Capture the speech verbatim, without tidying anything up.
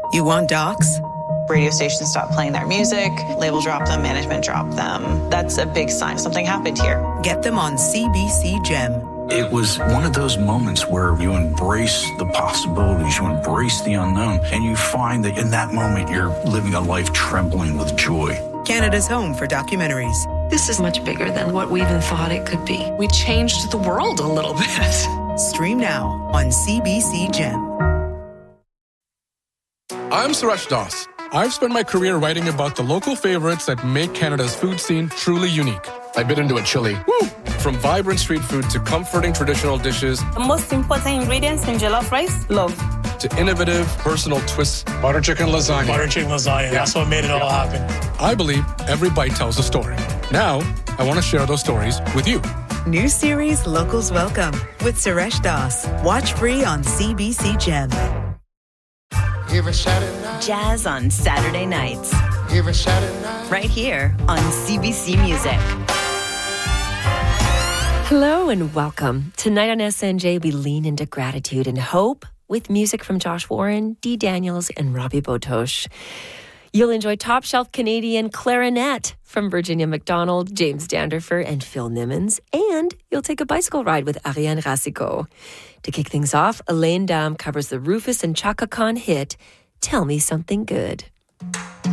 You want docs? Radio stations stop playing their music, label drop them, management drop them. That's a big sign something happened here. Get them on C B C Gem. It was one of those moments where you embrace the possibilities, you embrace the unknown, and you find that in that moment you're living a life trembling with joy. Canada's home for documentaries. This is much bigger than what we even thought it could be. We changed the world a little bit. Stream now on C B C Gem. I'm Suresh Das. I've spent my career writing about the local favorites that make Canada's food scene truly unique. I bit into a chili. Woo! From vibrant street food to comforting traditional dishes. The most important ingredients in jollof rice, love. To innovative, personal twists. Butter chicken lasagna. Butter chicken lasagna. Yeah. That's what made it all happen. I believe every bite tells a story. Now, I want to share those stories with you. New series Locals Welcome with Suresh Das. Watch free on C B C Gem. Jazz on Saturday nights. Right here on C B C Music. Hello and welcome. Tonight on S N J, we lean into gratitude and hope with music from Josh Warren, Dee Daniels, and Robbie Botosh. You'll enjoy top-shelf Canadian clarinet from Virginia McDonald, James Danderfer, and Phil Nimmons. And you'll take a bicycle ride with Ariane Racicot. To kick things off, Elaine Dam covers the Rufus and Chaka Khan hit, Tell Me Something Good.